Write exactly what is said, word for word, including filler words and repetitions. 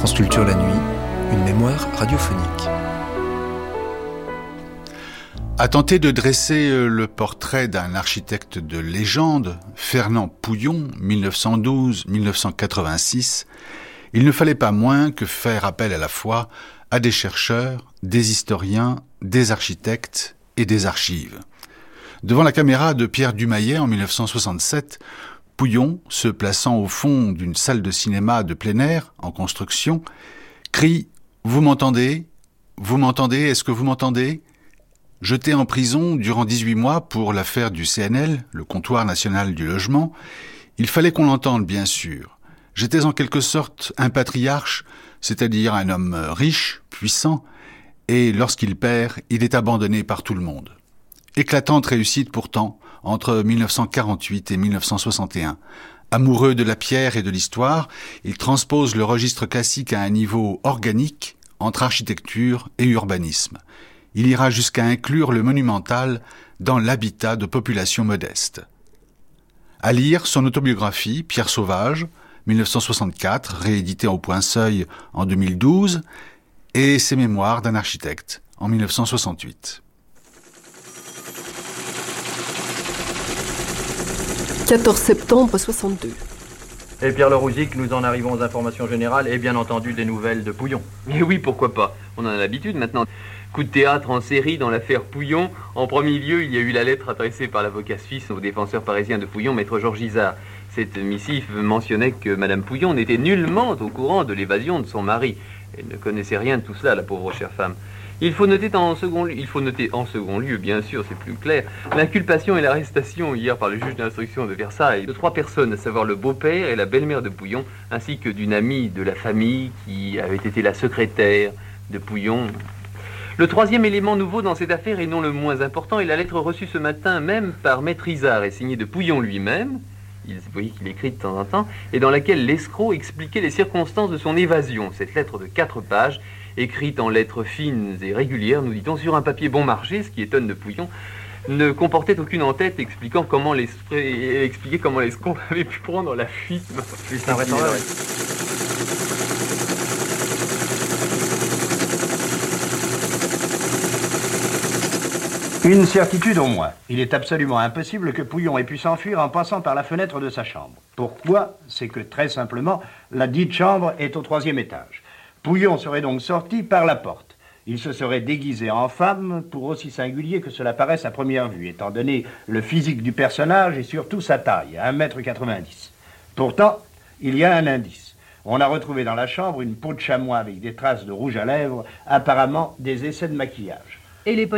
France Culture la nuit, une mémoire radiophonique. A tenté de dresser le portrait d'un architecte de légende, Fernand Pouillon, mille neuf cent douze à mille neuf cent quatre-vingt-six, il ne fallait pas moins que faire appel à la fois à des chercheurs, des historiens, des architectes et des archives. Devant la caméra de Pierre Dumayet en mille neuf cent soixante-sept, Pouillon, se plaçant au fond d'une salle de cinéma de plein air, en construction, crie « Vous m'entendez ? Vous m'entendez ? Est-ce que vous m'entendez ?» Jeté en prison durant dix-huit mois pour l'affaire du C N L, le comptoir national du logement, il fallait qu'on l'entende, bien sûr. J'étais en quelque sorte un patriarche, c'est-à-dire un homme riche, puissant, et lorsqu'il perd, il est abandonné par tout le monde. Éclatante réussite pourtant, entre mille neuf cent quarante-huit et mille neuf cent soixante et un. Amoureux de la pierre et de l'histoire, il transpose le registre classique à un niveau organique entre architecture et urbanisme. Il ira jusqu'à inclure le monumental dans l'habitat de populations modestes. À lire son autobiographie, Pierre Sauvage, mille neuf cent soixante-quatre, réédité au Point Seuil en deux mille douze, et ses mémoires d'un architecte en mille neuf cent soixante-huit. quatorze septembre soixante-deux. Et Pierre Lerouzic, nous en arrivons aux informations générales et bien entendu des nouvelles de Pouillon. Mais oui, pourquoi pas, on en a l'habitude maintenant. Coup de théâtre en série dans l'affaire Pouillon. En premier lieu, il y a eu la lettre adressée par l'avocat suisse au défenseur parisien de Pouillon, maître Georges Isard. Cette missive mentionnait que Madame Pouillon n'était nullement au courant de l'évasion de son mari. Elle ne connaissait rien de tout cela, la pauvre chère femme. Il faut noter en second lieu, il faut noter en second lieu, bien sûr, c'est plus clair, l'inculpation et l'arrestation hier par le juge d'instruction de Versailles de trois personnes, à savoir le beau-père et la belle-mère de Pouillon, ainsi que d'une amie de la famille qui avait été la secrétaire de Pouillon. Le troisième élément nouveau dans cette affaire, et non le moins important, est la lettre reçue ce matin même par maître Isard et signée de Pouillon lui-même, il, vous voyez qu'il écrit de temps en temps, et dans laquelle l'escroc expliquait les circonstances de son évasion. Cette lettre de quatre pages, écrite en lettres fines et régulières, nous dit-on, sur un papier bon marché, ce qui étonne de Pouillon, ne comportait aucune en-tête expliquant comment expliquer comment l'escroc avait pu prendre la fuite. C'est un vrai travail. Une certitude au moins. Il est absolument impossible que Pouillon ait pu s'enfuir en passant par la fenêtre de sa chambre. Pourquoi ? C'est que très simplement, la dite chambre est au troisième étage. Pouillon serait donc sorti par la porte. Il se serait déguisé en femme, pour aussi singulier que cela paraisse à première vue, étant donné le physique du personnage et surtout sa taille, un mètre quatre-vingt-dix. Pourtant, il y a un indice. On a retrouvé dans la chambre une peau de chamois avec des traces de rouge à lèvres, apparemment des essais de maquillage. Et les